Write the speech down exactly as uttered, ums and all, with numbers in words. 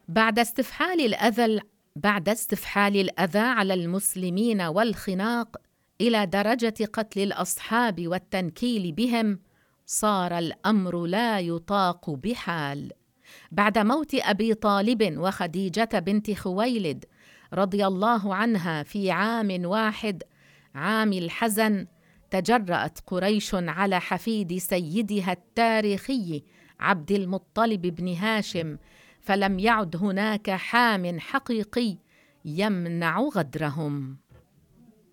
بعد استفحال الأذى بعد استفحال الأذى على المسلمين والخناق إلى درجة قتل الأصحاب والتنكيل بهم، صار الأمر لا يطاق بحال. بعد موت أبي طالب وخديجة بنت خويلد رضي الله عنها في عام واحد، عام الحزن، تجرأت قريش على حفيد سيدها التاريخي عبد المطلب بن هاشم، فلم يعد هناك حام حقيقي يمنع غدرهم.